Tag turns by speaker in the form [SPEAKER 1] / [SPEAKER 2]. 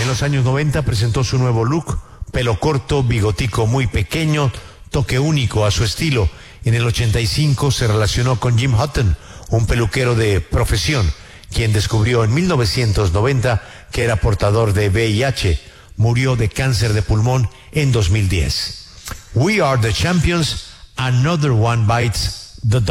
[SPEAKER 1] En los años 90 presentó su nuevo look, pelo corto, bigotico muy pequeño, toque único a su estilo. En el 85 se relacionó con Jim Hutton, un peluquero de profesión, quien descubrió en 1990 que era portador de VIH. Murió de cáncer de pulmón en 2010. We are the champions. Another one bites the dust.